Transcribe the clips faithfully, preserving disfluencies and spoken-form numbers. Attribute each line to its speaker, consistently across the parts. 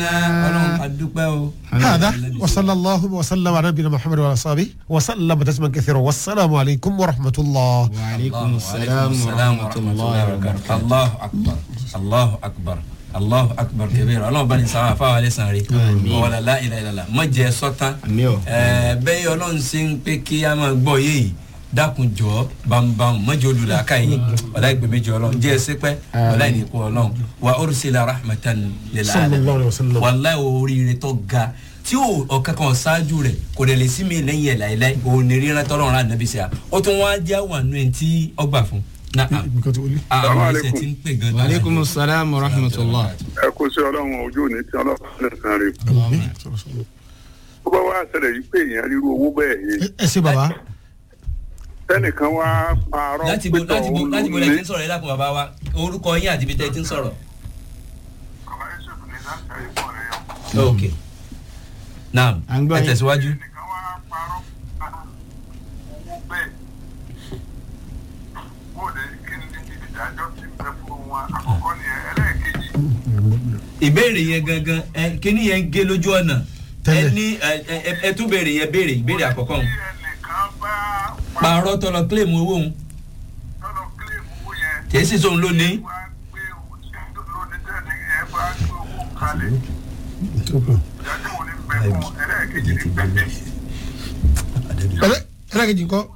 Speaker 1: هذا وصلى الله وسلم على نبينا محمد وعلى صحبه وسلم تسليما كثيرا والسلام عليكم ورحمة الله.
Speaker 2: وعليكم السلام ورحمة الله وبركاته.
Speaker 3: الله أكبر الله أكبر الله أكبر كبير. الله بني سوا فا عليه ساري ولا لا إله إلا الله ما جاء صوتا بيا الله سين بكي أما بوي dákun jọ bambam mọjọlu la ka yi wala igbe meji Ọlọ́run jẹ sepe wala ni ko Ọlọ́run wa ursila rahmatan lil alamin wala oríire tó ga tí o ọ̀kankan ṣáájú rẹ̀ kò dẹ̀ lè sí mi lẹ́yìn ẹ̀ láìláì o ní ríran tọ́lọ́run rán nàbí sí a ó tún wá jẹ́ wà nù ẹ̀ tí ọgbà fún.
Speaker 2: wa aleykum salaam wa rahmatulah.
Speaker 4: ẹ kó sí Ọlọ́run ojú òní tí Ọlọ́run lè san rè. ó bá wá ṣẹlẹ̀ yìí pé èèyàn ríru owó bẹ́ẹ̀ yìí.
Speaker 1: ẹ ṣe bàbá.
Speaker 4: sẹ́nìkan wá parọ́
Speaker 3: láti bo láti bo láti bo lẹ́yìn tí ń sọ̀rọ̀ yìí lákùn bàbá wa orúkọ yín àti ibi tẹ́ ẹ ti ń sọ̀rọ̀. ok naam ẹ tẹ̀síwájú.
Speaker 4: sẹ́nìkan wá parọ́ owó bẹ́ẹ̀ bó lè kí ni ìdájọ́ ti bẹ fún wọn àkọ́kọ́ ni ẹlẹ́ẹ̀kejì.
Speaker 3: ìbéèrè yẹn gangan ẹ kíní yẹn gé lójú ọ̀nà ẹ ní ẹ tún béèrè yẹn béèrè ìbéèrè àkọ́kọ́ wọn. pààrọ̀ tọ̀lọ̀ kílèmù owó òun kìí sì sóun lónìí.
Speaker 1: ẹlẹ́kejì kọ́.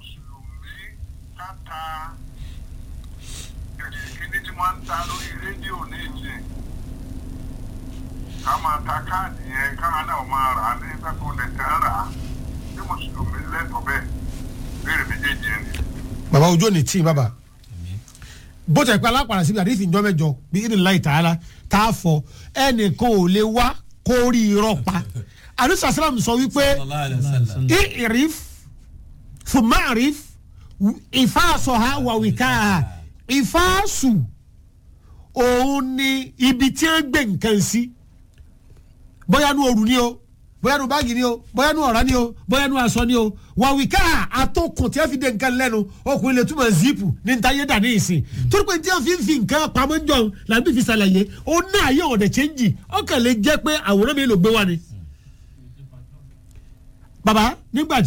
Speaker 4: ká máa ta káàdì yẹn káwọn náà máa rà á ní ìgbàgbọ́ nìkan rà á tí mùsùlùmí lẹ́tọ̀ọ́ bẹ́ẹ̀ béèrè méjèèjì yẹn ni.
Speaker 1: bàbá ojú òní tí bàbá bó tẹ̀ pé alápàdà síbi àdéhìí ìjọ mẹ́jọ bí ìdí láì tààlà tá a fọ ẹnìkan ò lè wá kó rí irọ́ pa àdúrà sàlámù sọ wípé ìrìf fùmáàrìf ìfàsọ̀há wàwíkàá ìfàsù òun ni ibi tí wọ́n gbé nǹkan sí bóyá nu òrù ni o bóyá nu báàgì ni o bóyá nu ọ̀rá ni o bóyá nu aṣọ ni o wàwíkà àtọkùn tí wọ́n fi de nǹkan lẹ́nu ọkùnrin lè túmọ̀ zipu ní ntayé dà ní ìsìn torí pé tí wọ́n fi ń fi nǹkan pamọ́ jọ làbí fi ṣàlàyé ó náà yẹ ọ̀dẹ̀ chẹ́ńjì ọkàn lè jẹ́ pé àwòrán mi ló gbé wá ni. bàbá nígbà tí.